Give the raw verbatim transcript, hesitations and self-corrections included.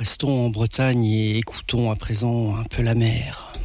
Restons en Bretagne et écoutons à présent un peu la mer.